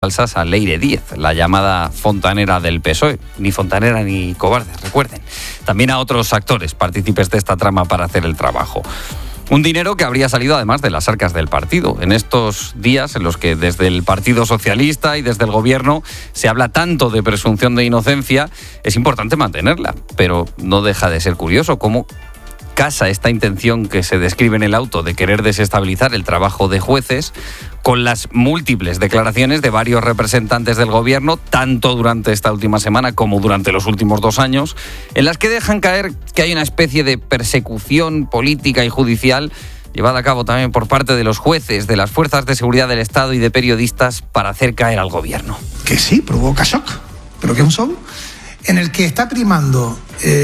falsas a Leire Díez, la llamada fontanera del PSOE. Ni fontanera ni cobarde, recuerden. También a otros actores partícipes de esta trama para hacer el trabajo. Un dinero que habría salido además de las arcas del partido. En estos días en los que desde el Partido Socialista y desde el Gobierno se habla tanto de presunción de inocencia, es importante mantenerla. Pero no deja de ser curioso cómo casa esta intención que se describe en el auto de querer desestabilizar el trabajo de jueces con las múltiples declaraciones de varios representantes del Gobierno, tanto durante esta última semana como durante los últimos 2 años, en las que dejan caer que hay una especie de persecución política y judicial llevada a cabo también por parte de los jueces, de las fuerzas de seguridad del Estado y de periodistas para hacer caer al Gobierno. Que sí, provoca shock, pero que es un shock en el que está primando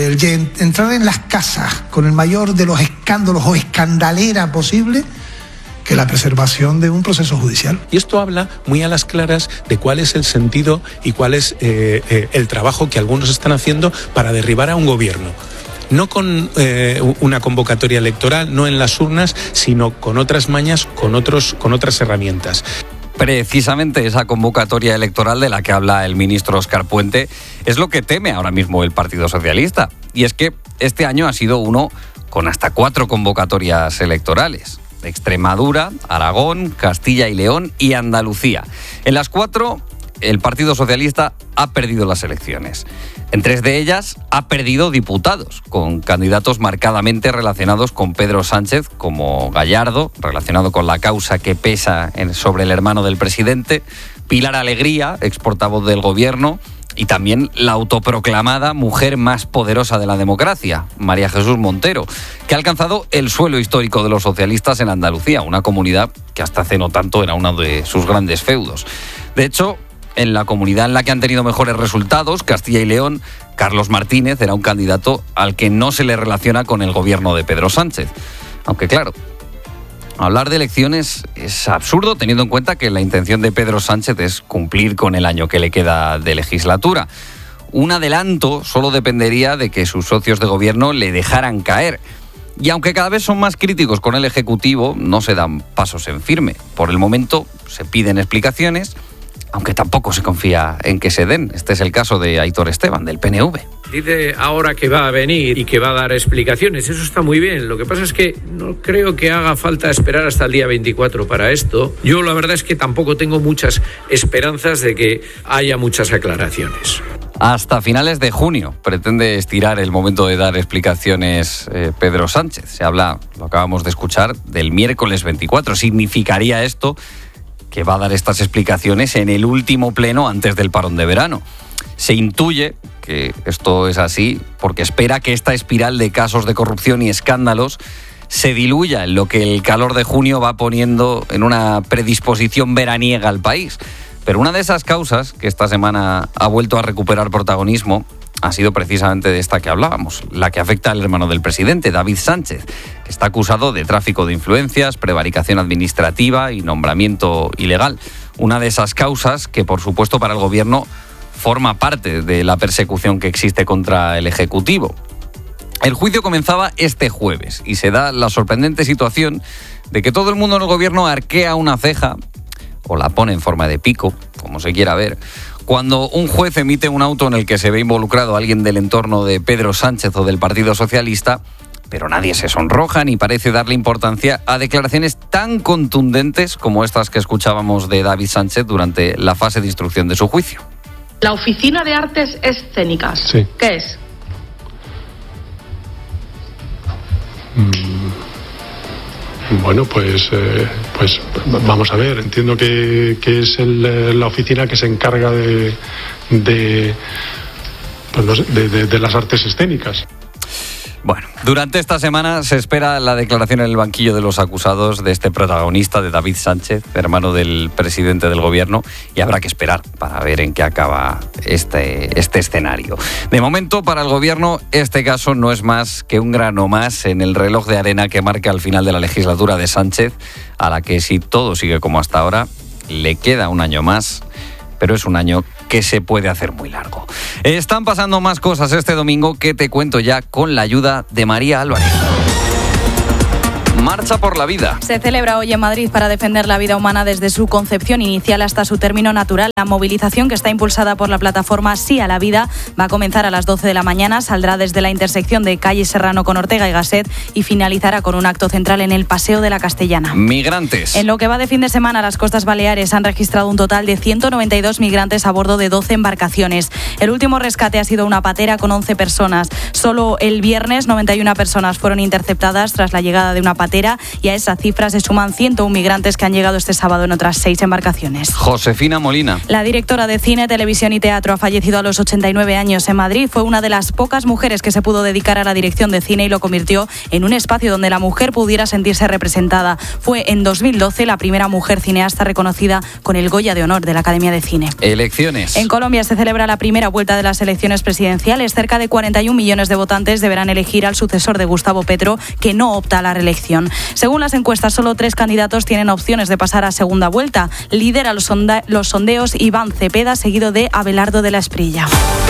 entrar en las casas con el mayor de los escándalos o escandalera posible que la preservación de un proceso judicial. Y esto habla muy a las claras de cuál es el sentido y cuál es el trabajo que algunos están haciendo para derribar a un gobierno. No con una convocatoria electoral, no en las urnas, sino con otras mañas, con otras herramientas. Precisamente esa convocatoria electoral de la que habla el ministro Óscar Puente es lo que teme ahora mismo el Partido Socialista. Y es que este año ha sido uno con hasta 4 convocatorias electorales. Extremadura, Aragón, Castilla y León y Andalucía. En las 4, el Partido Socialista ha perdido las elecciones. En 3 de ellas ha perdido diputados, con candidatos marcadamente relacionados con Pedro Sánchez, como Gallardo, relacionado con la causa que pesa sobre el hermano del presidente, Pilar Alegría, exportavoz del Gobierno, y también la autoproclamada mujer más poderosa de la democracia, María Jesús Montero, que ha alcanzado el suelo histórico de los socialistas en Andalucía, una comunidad que hasta hace no tanto era uno de sus grandes feudos. De hecho, en la comunidad en la que han tenido mejores resultados, Castilla y León, Carlos Martínez era un candidato al que no se le relaciona con el gobierno de Pedro Sánchez. Aunque claro, hablar de elecciones es absurdo teniendo en cuenta que la intención de Pedro Sánchez es cumplir con el año que le queda de legislatura. Un adelanto solo dependería de que sus socios de gobierno le dejaran caer. Y aunque cada vez son más críticos con el Ejecutivo, no se dan pasos en firme. Por el momento se piden explicaciones, aunque tampoco se confía en que se den. Este es el caso de Aitor Esteban, del PNV. Dice ahora que va a venir y que va a dar explicaciones. Eso está muy bien. Lo que pasa es que no creo que haga falta esperar hasta el día 24 para esto. Yo la verdad es que tampoco tengo muchas esperanzas de que haya muchas aclaraciones. Hasta finales de junio pretende estirar el momento de dar explicaciones Pedro Sánchez. Se habla, lo acabamos de escuchar, del miércoles 24. ¿Significaría esto que va a dar estas explicaciones en el último pleno antes del parón de verano? Se intuye que esto es así porque espera que esta espiral de casos de corrupción y escándalos se diluya en lo que el calor de junio va poniendo en una predisposición veraniega al país. Pero una de esas causas que esta semana ha vuelto a recuperar protagonismo ha sido precisamente de esta que hablábamos, la que afecta al hermano del presidente, David Sánchez, que está acusado de tráfico de influencias, prevaricación administrativa y nombramiento ilegal. Una de esas causas que, por supuesto, para el Gobierno forma parte de la persecución que existe contra el Ejecutivo. El juicio comenzaba este jueves y se da la sorprendente situación de que todo el mundo en el Gobierno arquea una ceja, o la pone en forma de pico, como se quiera ver, cuando un juez emite un auto en el que se ve involucrado alguien del entorno de Pedro Sánchez o del Partido Socialista, pero nadie se sonroja ni parece darle importancia a declaraciones tan contundentes como estas que escuchábamos de David Sánchez durante la fase de instrucción de su juicio. La Oficina de Artes Escénicas, sí. ¿Qué es? Bueno, pues vamos a ver. Entiendo que es la oficina que se encarga de las artes escénicas. Bueno, durante esta semana se espera la declaración en el banquillo de los acusados de este protagonista, de David Sánchez, hermano del presidente del Gobierno, y habrá que esperar para ver en qué acaba este escenario. De momento, para el Gobierno, este caso no es más que un grano más en el reloj de arena que marca el final de la legislatura de Sánchez, a la que, si todo sigue como hasta ahora, le queda un año más, pero es un año que se puede hacer muy largo. Están pasando más cosas este domingo que te cuento ya con la ayuda de María Álvarez. Marcha por la vida. Se celebra hoy en Madrid para defender la vida humana desde su concepción inicial hasta su término natural. La movilización, que está impulsada por la plataforma Sí a la Vida, va a comenzar a las 12 de la mañana, saldrá desde la intersección de calle Serrano con Ortega y Gasset y finalizará con un acto central en el Paseo de la Castellana. Migrantes. En lo que va de fin de semana, las costas baleares han registrado un total de 192 migrantes a bordo de 12 embarcaciones. El último rescate ha sido una patera con 11 personas. Solo el viernes 91 personas fueron interceptadas tras la llegada de una patera y a esa cifra se suman 101 migrantes que han llegado este sábado en otras 6 embarcaciones. Josefina Molina. La directora de Cine, Televisión y Teatro ha fallecido a los 89 años en Madrid. Fue una de las pocas mujeres que se pudo dedicar a la dirección de cine y lo convirtió en un espacio donde la mujer pudiera sentirse representada. Fue en 2012 la primera mujer cineasta reconocida con el Goya de Honor de la Academia de Cine. Elecciones. En Colombia se celebra la primera vuelta de las elecciones presidenciales. Cerca de 41 millones de votantes deberán elegir al sucesor de Gustavo Petro, que no opta a la reelección. Según las encuestas, solo 3 candidatos tienen opciones de pasar a segunda vuelta. Lidera los sondeos Iván Cepeda, seguido de Abelardo de la Esprilla.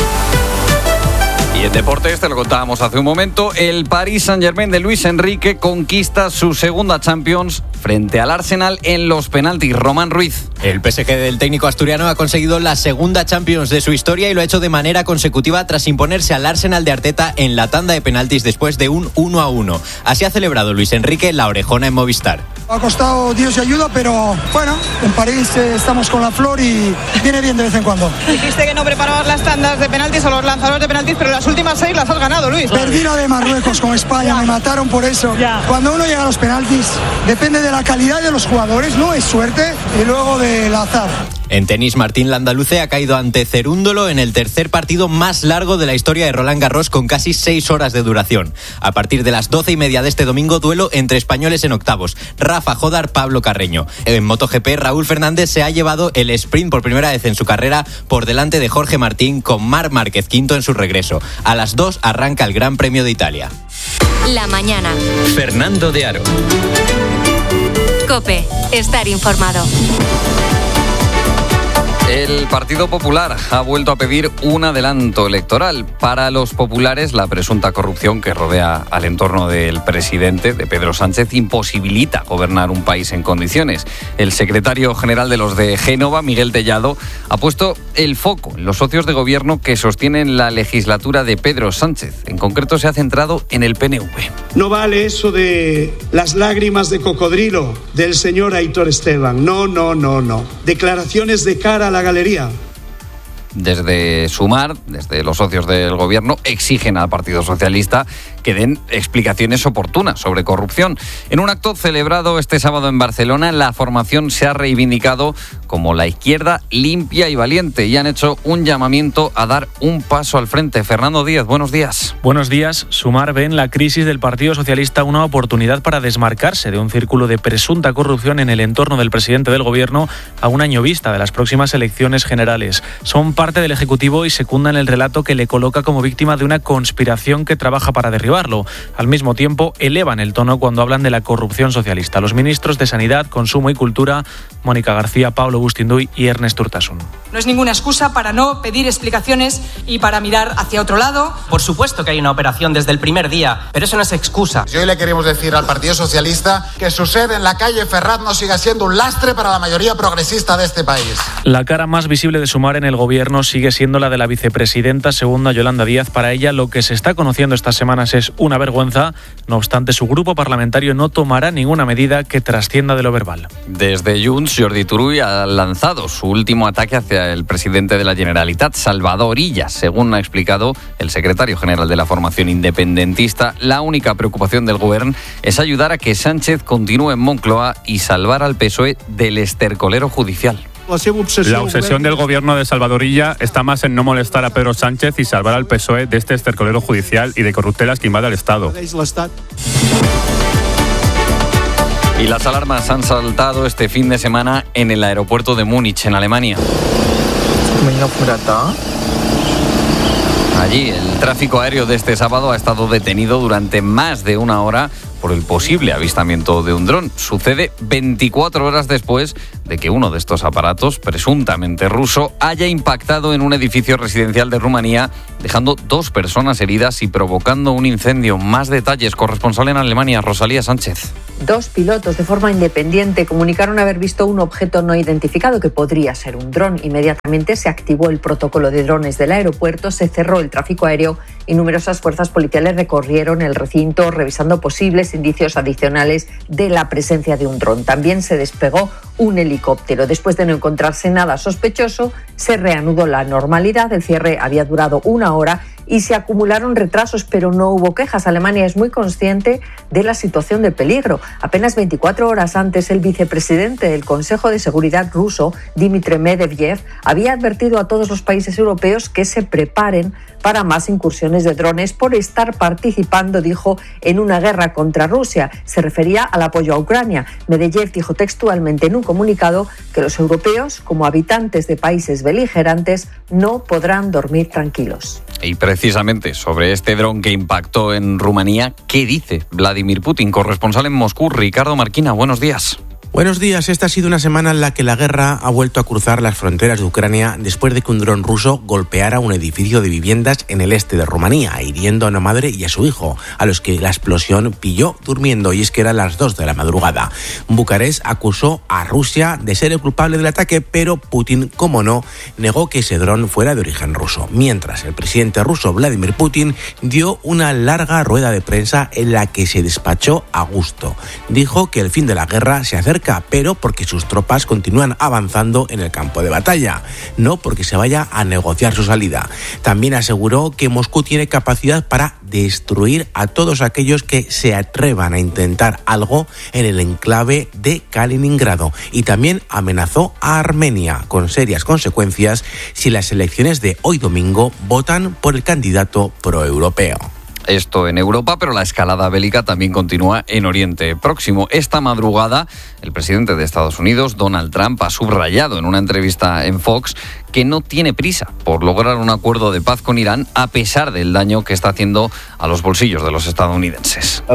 Y en deportes, te lo contábamos hace un momento, el Paris Saint-Germain de Luis Enrique conquista su segunda Champions frente al Arsenal en los penaltis. Román Ruiz. El PSG del técnico asturiano ha conseguido la segunda Champions de su historia y lo ha hecho de manera consecutiva tras imponerse al Arsenal de Arteta en la tanda de penaltis después de un 1-1. Así ha celebrado Luis Enrique la orejona en Movistar. Ha costado Dios y ayuda, pero bueno, en París estamos con la flor y viene bien de vez en cuando. Dijiste que no preparabas las tandas de penaltis o los lanzadores de penaltis, pero las últimas 6 las has ganado, Luis. Perdí la de Marruecos con España, me mataron por eso. Cuando uno llega a los penaltis, depende de la calidad de los jugadores, no es suerte, y luego del azar. En tenis, Martín Landaluce ha caído ante Cerúndolo en el tercer partido más largo de la historia de Roland Garros, con casi 6 horas de duración. A partir de las 12:30 de este domingo, duelo entre españoles en octavos: Rafa Jodar, Pablo Carreño. En MotoGP, Raúl Fernández se ha llevado el sprint por primera vez en su carrera por delante de Jorge Martín, con Marc Márquez quinto en su regreso. A las 2 arranca el Gran Premio de Italia. La mañana. Fernando de Aro. COPE. Estar informado. El Partido Popular ha vuelto a pedir un adelanto electoral. Para los populares, la presunta corrupción que rodea al entorno del presidente, de Pedro Sánchez, imposibilita gobernar un país en condiciones. El secretario general de los de Génova, Miguel Tellado, ha puesto el foco en los socios de gobierno que sostienen la legislatura de Pedro Sánchez. En concreto, se ha centrado en el PNV. No vale eso de las lágrimas de cocodrilo del señor Aitor Esteban. No. Declaraciones de cara a la galería. Desde Sumar, desde los socios del gobierno, exigen al Partido Socialista que den explicaciones oportunas sobre corrupción. En un acto celebrado este sábado en Barcelona, la formación se ha reivindicado como la izquierda limpia y valiente y han hecho un llamamiento a dar un paso al frente. Fernando Díaz, buenos días. Buenos días. Sumar ve en la crisis del Partido Socialista una oportunidad para desmarcarse de un círculo de presunta corrupción en el entorno del presidente del gobierno a un año vista de las próximas elecciones generales. Son parte del Ejecutivo y secundan el relato que le coloca como víctima de una conspiración que trabaja para derribarlo. Al mismo tiempo, elevan el tono cuando hablan de la corrupción socialista. Los ministros de Sanidad, Consumo y Cultura, Mónica García, Pablo Bustinduy y Ernest Urtasun. No es ninguna excusa para no pedir explicaciones y para mirar hacia otro lado. Por supuesto que hay una operación desde el primer día, pero eso no es excusa. Y hoy le queremos decir al Partido Socialista que su sede en la calle Ferraz no siga siendo un lastre para la mayoría progresista de este país. La cara más visible de Sumar en el gobierno sigue siendo la de la vicepresidenta segunda, Yolanda Díaz. Para ella, lo que se está conociendo estas semanas es una vergüenza. No obstante, su grupo parlamentario no tomará ninguna medida que trascienda de lo verbal. Desde Junts, Jordi Turull ha lanzado su último ataque hacia el presidente de la Generalitat, Salvador Illa. Según ha explicado el secretario general de la formación independentista, la única preocupación del gobierno es ayudar a que Sánchez continúe en Moncloa y salvar al PSOE del estercolero judicial. La obsesión del gobierno de Salvador Illa está más en no molestar a Pedro Sánchez y salvar al PSOE de este estercolero judicial y de corruptelas que invade al Estado. Y las alarmas han saltado este fin de semana en el aeropuerto de Múnich, en Alemania. Allí, el tráfico aéreo de este sábado ha estado detenido durante más de una hora por el posible avistamiento de un dron. Sucede 24 horas después de que uno de estos aparatos, presuntamente ruso, haya impactado en un edificio residencial de Rumanía, dejando 2 personas heridas y provocando un incendio. Más detalles, corresponsal en Alemania, Rosalía Sánchez. 2 pilotos de forma independiente comunicaron haber visto un objeto no identificado que podría ser un dron. Inmediatamente se activó el protocolo de drones del aeropuerto, se cerró el tráfico aéreo y numerosas fuerzas policiales recorrieron el recinto revisando posibles indicios adicionales de la presencia de un dron. También se despegó un helicóptero. Después de no encontrarse nada sospechoso, se reanudó la normalidad. El cierre había durado 1 hora y se acumularon retrasos, pero no hubo quejas. Alemania es muy consciente de la situación de peligro. Apenas 24 horas antes, el vicepresidente del Consejo de Seguridad ruso, Dmitry Medvedev, había advertido a todos los países europeos que se preparen para más incursiones de drones por estar participando, dijo, en una guerra contra Rusia. Se refería al apoyo a Ucrania. Medvedev dijo textualmente en un comunicado que los europeos, como habitantes de países beligerantes, no podrán dormir tranquilos. Y precisamente sobre este dron que impactó en Rumanía, ¿qué dice Vladimir Putin? Corresponsal en Moscú, Ricardo Marquina, buenos días. Buenos días. Esta ha sido una semana en la que la guerra ha vuelto a cruzar las fronteras de Ucrania después de que un dron ruso golpeara un edificio de viviendas en el este de Rumanía, hiriendo a una madre y a su hijo, a los que la explosión pilló durmiendo, y es que eran las 2 de la madrugada. Bucarest acusó a Rusia de ser el culpable del ataque, pero Putin, como no, negó que ese dron fuera de origen ruso. Mientras, el presidente ruso Vladimir Putin dio una larga rueda de prensa en la que se despachó a gusto. Dijo que el fin de la guerra se acerca, pero porque sus tropas continúan avanzando en el campo de batalla, no porque se vaya a negociar su salida. También aseguró que Moscú tiene capacidad para destruir a todos aquellos que se atrevan a intentar algo en el enclave de Kaliningrado, y también amenazó a Armenia con serias consecuencias si las elecciones de hoy domingo votan por el candidato proeuropeo. Esto en Europa, pero la escalada bélica también continúa en Oriente Próximo. Esta madrugada, el presidente de Estados Unidos, Donald Trump, ha subrayado en una entrevista en Fox que no tiene prisa por lograr un acuerdo de paz con Irán, a pesar del daño que está haciendo a los bolsillos de los estadounidenses.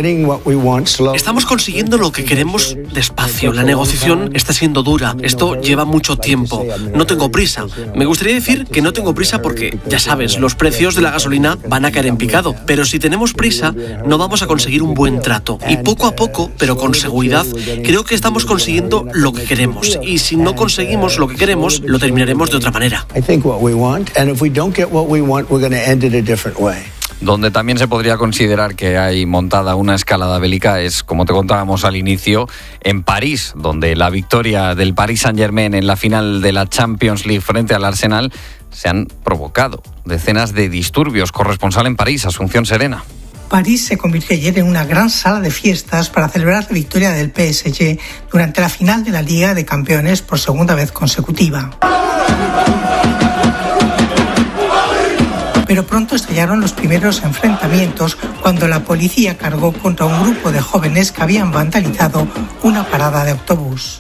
Estamos consiguiendo lo que queremos despacio. La negociación está siendo dura. Esto lleva mucho tiempo. No tengo prisa. Me gustaría decir que no tengo prisa porque, ya sabes, los precios de la gasolina van a caer en picado. Pero si tenemos prisa, no vamos a conseguir un buen trato. Y poco a poco, pero con seguridad, creo que estamos consiguiendo lo que queremos. Y si no conseguimos lo que queremos, lo terminaremos de otra manera. Donde también se podría considerar que hay montada una escalada bélica es, como te contábamos al inicio, en París, donde la victoria del Paris Saint-Germain en la final de la Champions League frente al Arsenal se han provocado decenas de disturbios. Corresponsal en París, Asunción Serena. París se convirtió ayer en una gran sala de fiestas para celebrar la victoria del PSG durante la final de la Liga de Campeones por segunda vez consecutiva. Pero pronto estallaron los primeros enfrentamientos cuando la policía cargó contra un grupo de jóvenes que habían vandalizado una parada de autobús.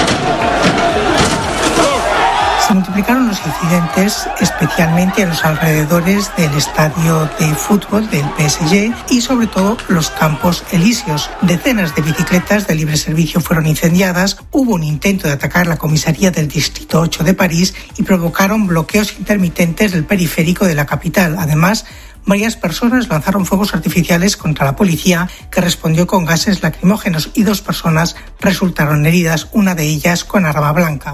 Se multiplicaron los incidentes, especialmente en los alrededores del estadio de fútbol del PSG y sobre todo los Campos Elíseos. Decenas de bicicletas de libre servicio fueron incendiadas, hubo un intento de atacar la comisaría del Distrito 8 de París y provocaron bloqueos intermitentes del periférico de la capital. Además, varias personas lanzaron fuegos artificiales contra la policía, que respondió con gases lacrimógenos, y 2 personas resultaron heridas, una de ellas con arma blanca.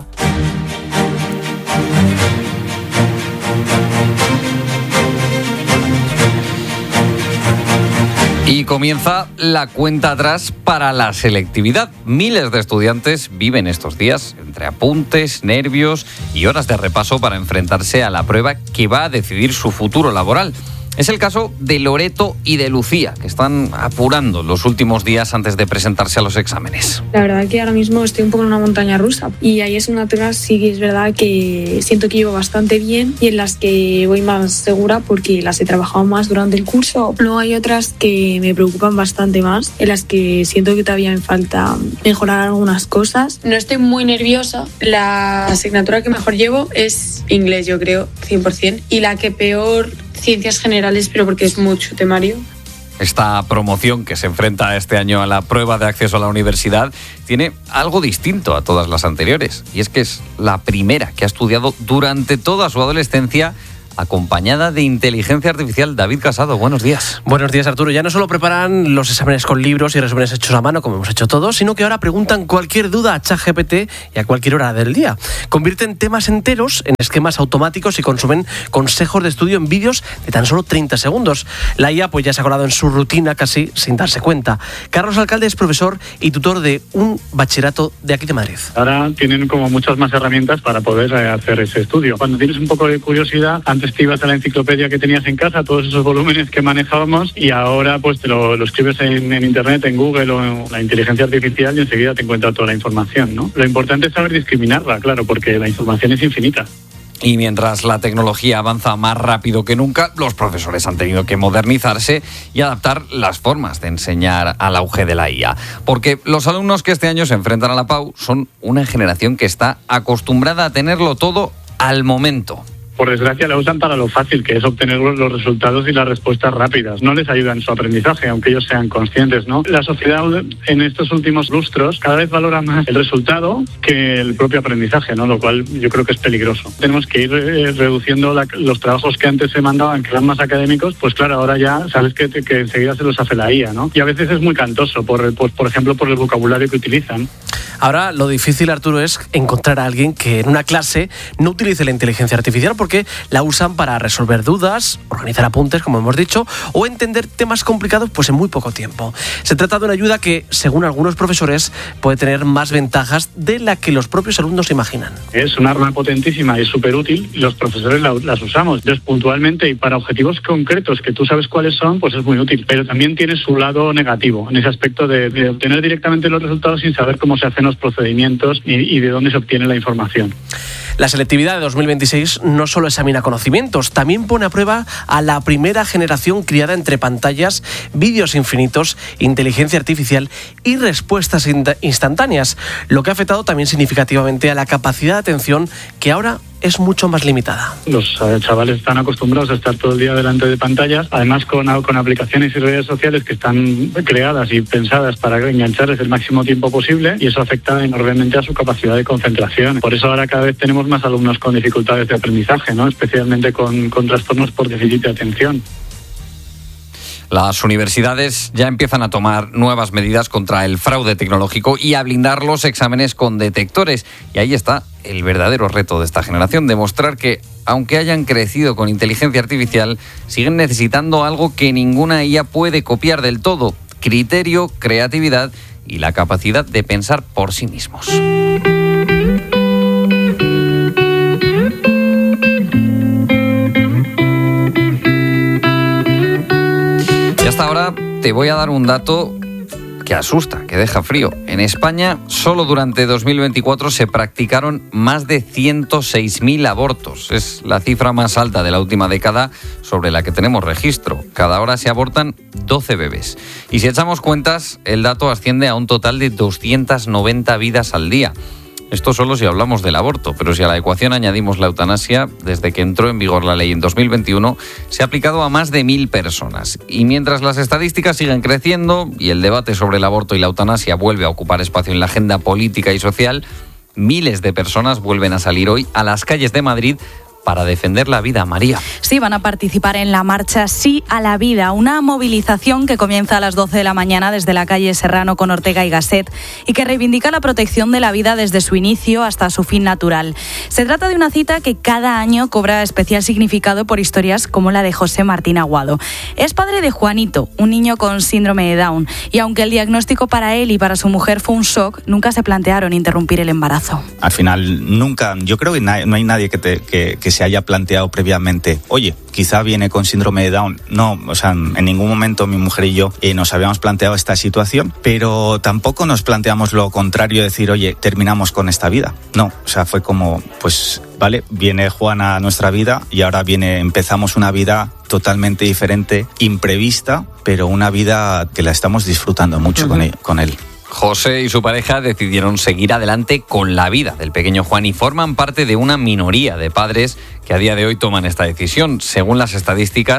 Y comienza la cuenta atrás para la selectividad. Miles de estudiantes viven estos días entre apuntes, nervios y horas de repaso para enfrentarse a la prueba que va a decidir su futuro laboral. Es el caso de Loreto y de Lucía, que están apurando los últimos días antes de presentarse a los exámenes. La verdad que ahora mismo estoy un poco en una montaña rusa, y hay asignaturas sí que es verdad que siento que llevo bastante bien y en las que voy más segura porque las he trabajado más durante el curso. Luego hay otras que me preocupan bastante más, en las que siento que todavía me falta mejorar algunas cosas. No estoy muy nerviosa. La asignatura que mejor llevo es inglés, yo creo, 100%, y la que peor, ciencias generales, pero porque es mucho temario. Esta promoción que se enfrenta este año a la prueba de acceso a la universidad tiene algo distinto a todas las anteriores, y es que es la primera que ha estudiado durante toda su adolescencia acompañada de inteligencia artificial. David Casado, buenos días. Buenos días, Arturo. Ya no solo preparan los exámenes con libros y resúmenes hechos a mano, como hemos hecho todos, sino que ahora preguntan cualquier duda a ChatGPT y a cualquier hora del día. Convierten temas enteros en esquemas automáticos y consumen consejos de estudio en vídeos de tan solo 30 segundos. La IA pues ya se ha colado en su rutina casi sin darse cuenta. Carlos Alcalde es profesor y tutor de un bachillerato de aquí de Madrid. Ahora tienen como muchas más herramientas para poder hacer ese estudio. Cuando tienes un poco de curiosidad, antes te ibas a la enciclopedia que tenías en casa, todos esos volúmenes que manejábamos, y ahora pues te lo escribes en internet, en Google o en la inteligencia artificial, y enseguida te encuentra toda la información, ¿no? Lo importante es saber discriminarla, claro, porque la información es infinita. Y mientras la tecnología avanza más rápido que nunca, los profesores han tenido que modernizarse y adaptar las formas de enseñar al auge de la IA. Porque los alumnos que este año se enfrentan a la PAU son una generación que está acostumbrada a tenerlo todo al momento. Por desgracia la usan para lo fácil, que es obtener los resultados y las respuestas rápidas. No les ayuda en su aprendizaje, aunque ellos sean conscientes, ¿no? La sociedad en estos últimos lustros cada vez valora más el resultado que el propio aprendizaje, ¿no? Lo cual yo creo que es peligroso. Tenemos que ir reduciendo los trabajos que antes se mandaban, que eran más académicos, pues claro, ahora ya sabes que enseguida se los hace la IA, ¿no? Y a veces es muy cantoso, por ejemplo, por el vocabulario que utilizan. Ahora lo difícil, Arturo, es encontrar a alguien que en una clase no utilice la inteligencia artificial, porque la usan para resolver dudas, organizar apuntes, como hemos dicho, o entender temas complicados pues en muy poco tiempo. Se trata de una ayuda que, según algunos profesores, puede tener más ventajas de la que los propios alumnos imaginan. Es un arma potentísima y es súper útil, y los profesores las usamos. Entonces, puntualmente y para objetivos concretos que tú sabes cuáles son, pues es muy útil. Pero también tiene su lado negativo, en ese aspecto de obtener directamente los resultados sin saber cómo se hacen los procedimientos y de dónde se obtiene la información. La selectividad de 2026 no solo examina conocimientos, también pone a prueba a la primera generación criada entre pantallas, vídeos infinitos, inteligencia artificial y respuestas instantáneas, lo que ha afectado también significativamente a la capacidad de atención, que ahora es mucho más limitada. Los chavales están acostumbrados a estar todo el día delante de pantallas, además con aplicaciones y redes sociales que están creadas y pensadas para engancharles el máximo tiempo posible, y eso afecta enormemente a su capacidad de concentración. Por eso ahora cada vez tenemos más alumnos con dificultades de aprendizaje, ¿no? Especialmente con trastornos por déficit de atención. Las universidades ya empiezan a tomar nuevas medidas contra el fraude tecnológico y a blindar los exámenes con detectores. Y ahí está el verdadero reto de esta generación, demostrar que, aunque hayan crecido con inteligencia artificial, siguen necesitando algo que ninguna IA puede copiar del todo: criterio, creatividad y la capacidad de pensar por sí mismos. Y hasta ahora te voy a dar un dato que asusta, que deja frío. En España, solo durante 2024 se practicaron más de 106.000 abortos. Es la cifra más alta de la última década sobre la que tenemos registro. Cada hora se abortan 12 bebés. Y si echamos cuentas, el dato asciende a un total de 290 vidas al día. Esto solo si hablamos del aborto, pero si a la ecuación añadimos la eutanasia, desde que entró en vigor la ley en 2021, se ha aplicado a más de 1.000 personas. Y mientras las estadísticas siguen creciendo y el debate sobre el aborto y la eutanasia vuelve a ocupar espacio en la agenda política y social, miles de personas vuelven a salir hoy a las calles de Madrid para defender la vida. María. Sí, van a participar en la marcha Sí a la Vida, una movilización que comienza a las 12 de la mañana desde la calle Serrano con Ortega y Gasset y que reivindica la protección de la vida desde su inicio hasta su fin natural. Se trata de una cita que cada año cobra especial significado por historias como la de José Martín Aguado. Es padre de Juanito, un niño con síndrome de Down, y aunque el diagnóstico para él y para su mujer fue un shock, nunca se plantearon interrumpir el embarazo. Al final, nunca, yo creo que no hay nadie que se haya planteado previamente, oye, quizá viene con síndrome de Down. No, o sea, en ningún momento mi mujer y yo nos habíamos planteado esta situación, pero tampoco nos planteamos lo contrario, decir, oye, terminamos con esta vida. No, o sea, fue como, pues, vale, viene Juan a nuestra vida y ahora empezamos una vida totalmente diferente, imprevista, pero una vida que la estamos disfrutando mucho con él. José y su pareja decidieron seguir adelante con la vida del pequeño Juan y forman parte de una minoría de padres que a día de hoy toman esta decisión. Según las estadísticas,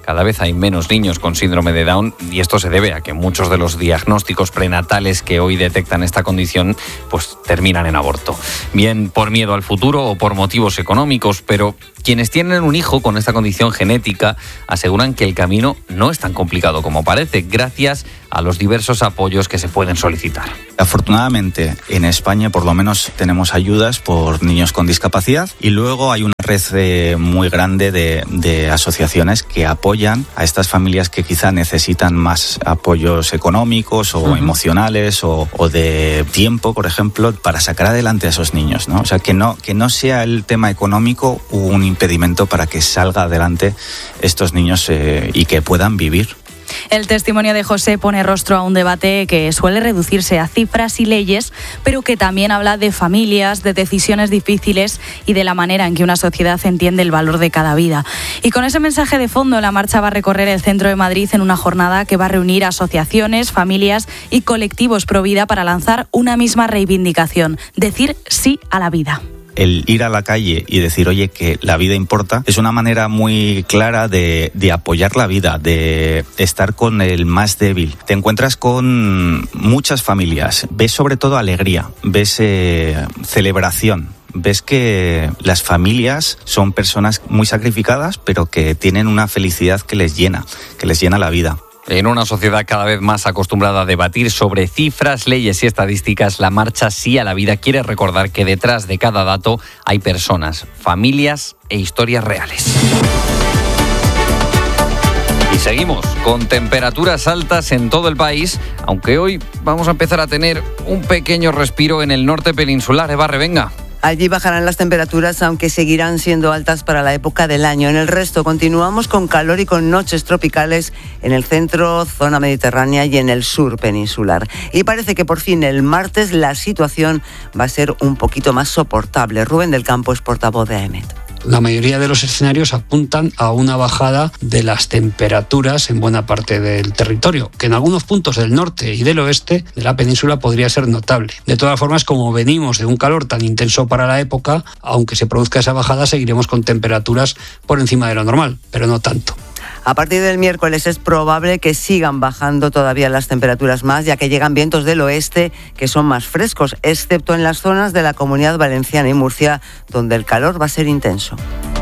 cada vez hay menos niños con síndrome de Down y esto se debe a que muchos de los diagnósticos prenatales que hoy detectan esta condición pues terminan en aborto. Bien por miedo al futuro o por motivos económicos, pero quienes tienen un hijo con esta condición genética aseguran que el camino no es tan complicado como parece, gracias a los diversos apoyos que se pueden solicitar. Afortunadamente, en España por lo menos tenemos ayudas por niños con discapacidad y luego hay una red muy grande de asociaciones que apoyan a estas familias que quizá necesitan más apoyos económicos o emocionales o de tiempo, por ejemplo, para sacar adelante a esos niños, ¿no? O sea, que no sea el tema económico un impedimento para que salga adelante estos niños y que puedan vivir. El testimonio de José pone rostro a un debate que suele reducirse a cifras y leyes, pero que también habla de familias, de decisiones difíciles y de la manera en que una sociedad entiende el valor de cada vida. Y con ese mensaje de fondo, la marcha va a recorrer el centro de Madrid en una jornada que va a reunir asociaciones, familias y colectivos pro vida para lanzar una misma reivindicación: decir sí a la vida. El ir a la calle y decir, oye, que la vida importa, es una manera muy clara de apoyar la vida, de estar con el más débil. Te encuentras con muchas familias, ves sobre todo alegría, ves celebración. Ves que las familias son personas muy sacrificadas, pero que tienen una felicidad que les llena la vida. En una sociedad cada vez más acostumbrada a debatir sobre cifras, leyes y estadísticas, la marcha Sí a la Vida quiere recordar que detrás de cada dato hay personas, familias e historias reales. Y seguimos con temperaturas altas en todo el país, aunque hoy vamos a empezar a tener un pequeño respiro en el norte peninsular. Eva Revenga. Allí bajarán las temperaturas, aunque seguirán siendo altas para la época del año. En el resto continuamos con calor y con noches tropicales en el centro, zona mediterránea y en el sur peninsular. Y parece que por fin el martes la situación va a ser un poquito más soportable. Rubén del Campo es portavoz de AEMET. La mayoría de los escenarios apuntan a una bajada de las temperaturas en buena parte del territorio, que en algunos puntos del norte y del oeste de la península podría ser notable. De todas formas, como venimos de un calor tan intenso para la época, aunque se produzca esa bajada, seguiremos con temperaturas por encima de lo normal, pero no tanto. A partir del miércoles es probable que sigan bajando todavía las temperaturas más, ya que llegan vientos del oeste que son más frescos, excepto en las zonas de la Comunidad Valenciana y Murcia, donde el calor va a ser intenso.